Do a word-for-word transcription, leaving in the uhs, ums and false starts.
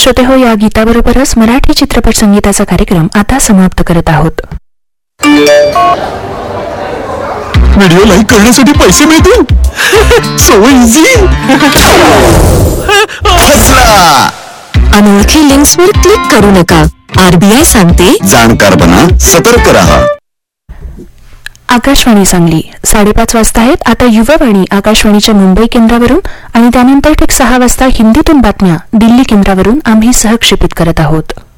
श्रोते हो, या गीताबरोबरच मराठी चित्रपट संगीताचा कार्यक्रम आता समाप्त करत आहोत. व्हिडिओ लाईक करण्यासाठी पैसे मिळतील. So easy. अनोळखी लिंक्सवर क्लिक करू नका. आरबीआय सांगते, जाणकार बना, सतर्क रहा. आकाशवाणी सांगली साडेपाच वाजता आहेत. आता युववाणी आकाशवाणीच्या मुंबई केंद्रावरून आणि त्यानंतर ठीक सहा वाजता हिंदीतून बातम्या दिल्ली केंद्रावरून आम्ही सहक्षेपित करत आहोत.